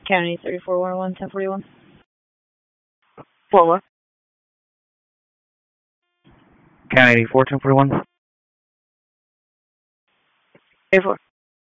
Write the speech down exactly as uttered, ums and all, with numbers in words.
County thirty-four one oh one, ten forty-one. four one. County eighty-four, ten forty-one. eighty-four.